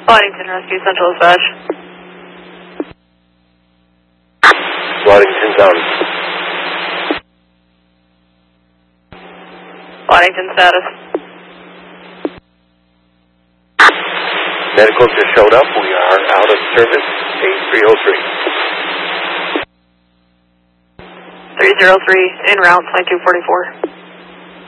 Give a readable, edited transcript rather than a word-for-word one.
Waddington Rescue Central Dispatch. Waddington down. Waddington status. Medical just showed up. We are out of service. 8303. 303, en route, flight 244.